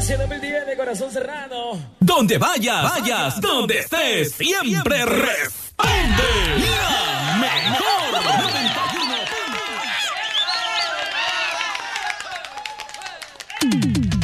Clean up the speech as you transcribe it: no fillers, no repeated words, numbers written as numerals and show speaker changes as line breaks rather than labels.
inicio 2010 de corazón cerrado.
Donde vayas, donde estés, siempre